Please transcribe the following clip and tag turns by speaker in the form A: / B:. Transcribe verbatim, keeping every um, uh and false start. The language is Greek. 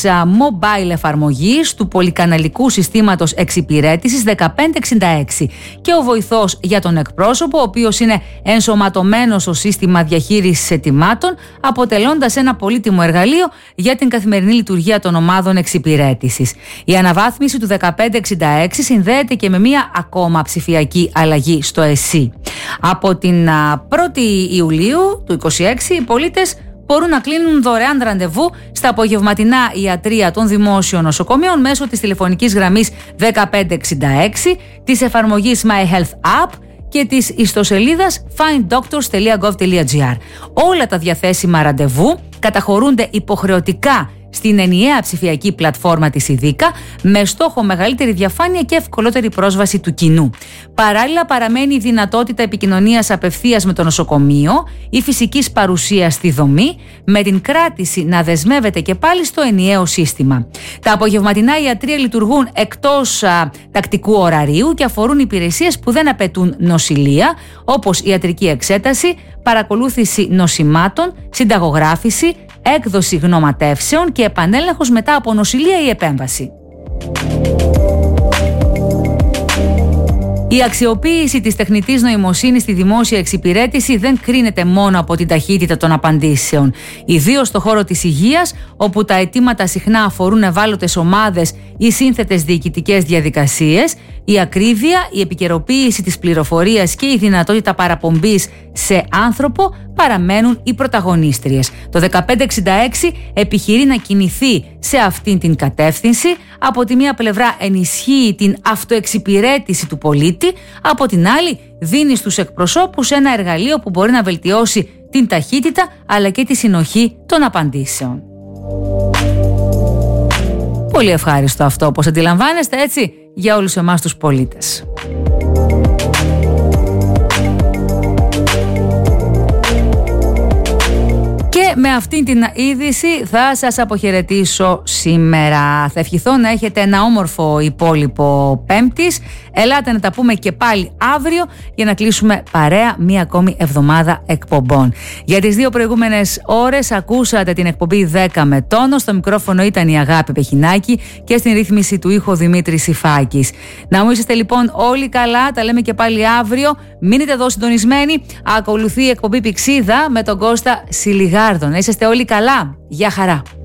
A: της mobile εφαρμογής του πολυκαναλικού συστήματος εξυπηρέτησης δεκαπέντε εξήντα έξι και ο βοηθός για τον εκπρόσωπο, ο οποίος είναι ενσωματωμένος στο σύστημα διαχείρισης αιτημάτων, αποτελώντας ένα πολύτιμο εργαλείο για την καθημερινή λειτουργία των ομάδων εξυπηρέτησης. Η αναβάθμιση του δεκαπέντε εξήντα έξι συνδέεται και με μία ακόμα ψηφιακή αλλαγή στο ΕΣΥ. Από την πρώτη Ιουλίου του είκοσι έξι, οι πολίτες μπορούν να κλείνουν δωρεάν ραντεβού στα απογευματινά ιατρεία των δημόσιων νοσοκομείων μέσω της τηλεφωνικής γραμμής δεκαπέντε εξήντα έξι, της εφαρμογής My Health App και της ιστοσελίδας find doctors τελεία gov τελεία gr. Όλα τα διαθέσιμα ραντεβού καταχωρούνται υποχρεωτικά στην ενιαία ψηφιακή πλατφόρμα της ΙΔΙΚΑ με στόχο μεγαλύτερη διαφάνεια και ευκολότερη πρόσβαση του κοινού. Παράλληλα, παραμένει η δυνατότητα επικοινωνίας απευθείας με το νοσοκομείο ή φυσικής παρουσίας στη δομή, με την κράτηση να δεσμεύεται και πάλι στο ενιαίο σύστημα. Τα απογευματινά ιατρεία λειτουργούν εκτός α, τακτικού ωραρίου και αφορούν υπηρεσίες που δεν απαιτούν νοσηλεία, όπως ιατρική εξέταση, παρακολούθηση νοσημάτων, συνταγογράφηση, έκδοση γνωματεύσεων και επανέλεγχος μετά από νοσηλεία ή επέμβαση. Η αξιοποίηση της τεχνητής νοημοσύνης στη δημόσια εξυπηρέτηση δεν κρίνεται μόνο από την ταχύτητα των απαντήσεων. Ιδίως στον χώρο της υγείας, όπου τα αιτήματα συχνά αφορούν ευάλωτες ομάδες ή σύνθετες διοικητικές διαδικασίες, η ακρίβεια, η επικαιροποίηση της πληροφορίας και η δυνατότητα παραπομπής σε άνθρωπο παραμένουν οι πρωταγωνίστριες. Το δεκαπέντε εξήντα έξι επιχειρεί να κινηθεί σε αυτήν την κατεύθυνση. Από τη μία πλευρά ενισχύει την αυτοεξυπηρέτηση του πολίτη, από την άλλη δίνει στους εκπροσώπους ένα εργαλείο που μπορεί να βελτιώσει την ταχύτητα αλλά και τη συνοχή των απαντήσεων. Πολύ ευχάριστο αυτό, όπως αντιλαμβάνεστε, έτσι, για όλους εμάς τους πολίτες. Και με αυτήν την είδηση θα σας αποχαιρετήσω σήμερα. Θα ευχηθώ να έχετε ένα όμορφο υπόλοιπο Πέμπτης. Ελάτε να τα πούμε και πάλι αύριο για να κλείσουμε παρέα μία ακόμη εβδομάδα εκπομπών. Για τις δύο προηγούμενες ώρες ακούσατε την εκπομπή δέκα με τόνο. Στο μικρόφωνο ήταν η Αγάπη Πεχινάκη και στην ρύθμιση του ήχου Δημήτρης Σιφάκης. Να μου είσαστε λοιπόν όλοι καλά. Τα λέμε και πάλι αύριο. Μείνετε εδώ συντονισμένοι. Ακολουθεί η εκπομπή Πηξίδα με τον Κώστα Σιλιγάρδο. Να είσαστε όλοι καλά. Γεια χαρά.